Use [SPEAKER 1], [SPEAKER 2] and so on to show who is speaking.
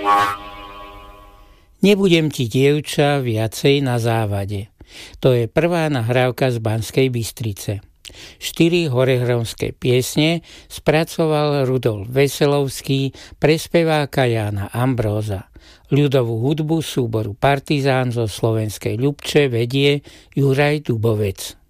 [SPEAKER 1] Nebudem ti, dievča, viacej na závade. To je prvá nahrávka z Banskej Bystrice. 4 horehronské piesne spracoval Rudolf Veselovský pre speváka Jána Ambróza. Ľudovú hudbu súboru Partizán zo Slovenskej Ľubče vedie Juraj Dubovec.